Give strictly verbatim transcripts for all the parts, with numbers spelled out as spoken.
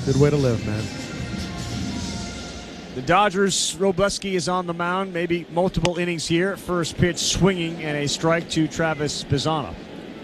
Good way to live, man. The Dodgers, Robleski is on the mound, maybe multiple innings here. First pitch swinging and a strike to Travis Bazzana.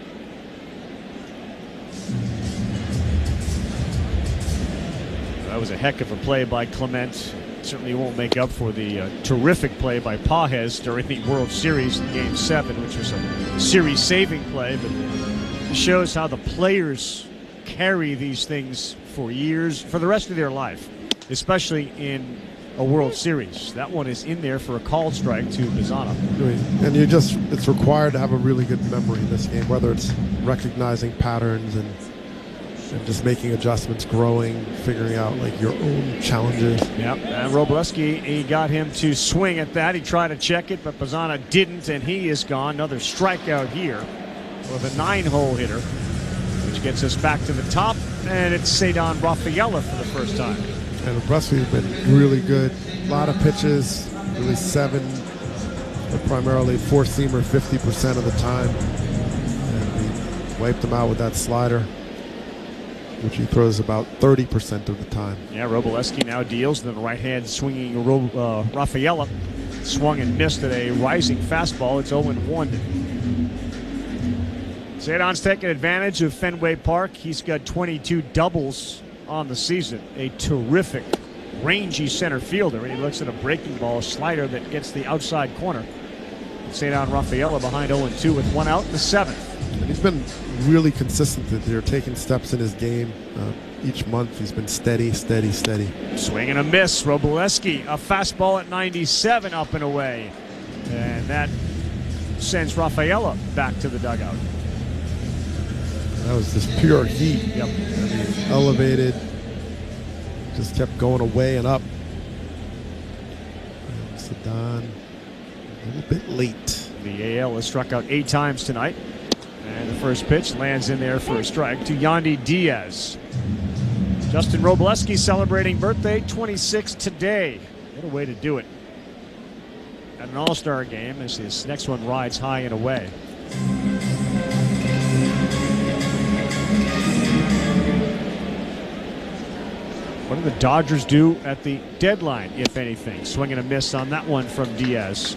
That was a heck of a play by Clement. Certainly won't make up for the uh, terrific play by Pages during the World Series in Game seven, which was a series-saving play, but it shows how the players carry these things for years, for the rest of their life, especially in a World Series. That one is in there for a called strike to Bazzana. And you just, it's required to have a really good memory in this game, whether it's recognizing patterns and, and just making adjustments, growing, figuring out like your own challenges. Yep, and Robleski, he got him to swing at that. He tried to check it, but Bazzana didn't, and he is gone. Another strikeout here with a nine-hole hitter, which gets us back to the top, and it's Ceddanne Rafaela for the first time. And Robleski's been really good. A lot of pitches, really seven, but primarily four-seamer fifty percent of the time. And we wiped him out with that slider, which he throws about thirty percent of the time. Yeah, Robleski now deals. Then the right-hand swinging Ro uh, Rafaela swung and missed at a rising fastball. It's oh and one. Ceddanne's taking advantage of Fenway Park. He's got twenty-two doubles on the season. A terrific, rangy center fielder. And he looks at a breaking ball slider that gets the outside corner. Ceddanne Rafaela behind oh and two with one out in the seventh. And he's been really consistent this year, taking steps in his game. Uh, each month he's been steady, steady, steady. Swing and a miss. Robleski, a fastball at ninety-seven up and away. And that sends Rafaela back to the dugout. That was just pure heat. Yep. I mean, elevated, just kept going away and up. And Ceddanne a little bit late. The A L has struck out eight times tonight. And the first pitch lands in there for a strike to Yandy Diaz. Justin Robleski celebrating birthday, twenty-six today. What a way to do it at an All-Star game as this next one rides high and away. What do the Dodgers do at the deadline, if anything? Swing and a miss on that one from Diaz.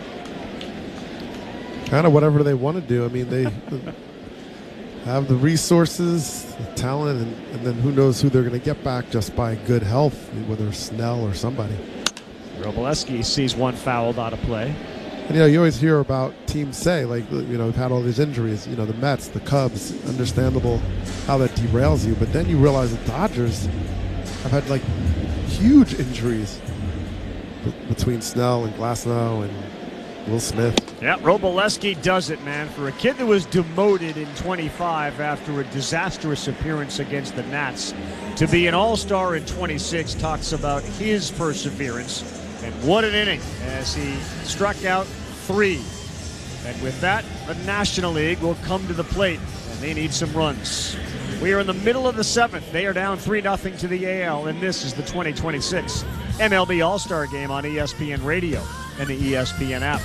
Kind of whatever they want to do. I mean, they have the resources, the talent, and, and then who knows who they're going to get back just by good health, whether it's Snell or somebody. Robleski sees one fouled out of play. And, you know, you always hear about teams say, like, you know, we've had all these injuries, you know, the Mets, the Cubs, understandable how that derails you. But then you realize the Dodgers have had, like, huge injuries between Snell and Glasnow and Will Smith. Yeah, Robleski does it, man. For a kid that was demoted in twenty-five after a disastrous appearance against the Nats, to be an all-star in twenty-six talks about his perseverance. And what an inning as he struck out three. And with that, the National League will come to the plate, and they need some runs. We are in the middle of the seventh. They are down three nothing to the A L, and this is the twenty twenty-six M L B All-Star Game on E S P N Radio and the E S P N app.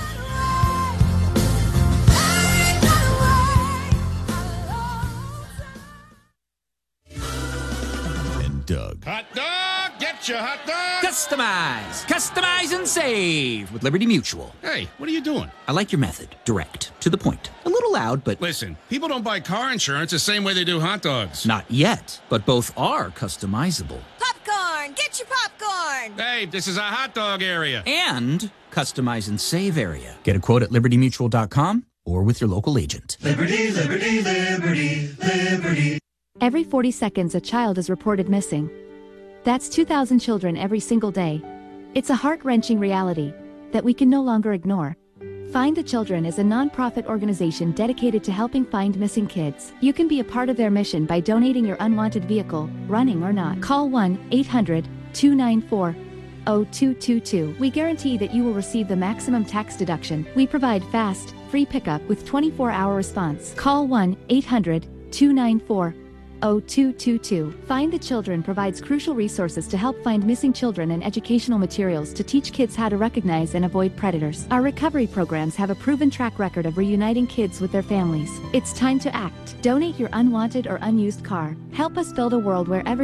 And Doug. Hot dog! Get your hot dog! Customize, customize and save with Liberty Mutual. Hey, what are you doing? I like your method. Direct, to the point. A little loud, but... Listen, people don't buy car insurance the same way they do hot dogs. Not yet, but both are customizable. Popcorn! Get your popcorn! Hey, this is a hot dog area. And customize and save area. Get a quote at liberty mutual dot com or with your local agent. Liberty, liberty, liberty, liberty. Every forty seconds, a child is reported missing. That's two thousand children every single day. It's a heart-wrenching reality that we can no longer ignore. Find the Children is a non-profit organization dedicated to helping find missing kids. You can be a part of their mission by donating your unwanted vehicle, running or not. Call one eight hundred, two nine four, zero two two two. We guarantee that you will receive the maximum tax deduction. We provide fast, free pickup with twenty-four hour response. Call one eight hundred, two nine four, zero two two two. Find the Children provides crucial resources to help find missing children and educational materials to teach kids how to recognize and avoid predators. Our recovery programs have a proven track record of reuniting kids with their families. It's time to act. Donate your unwanted or unused car. Help us build a world where every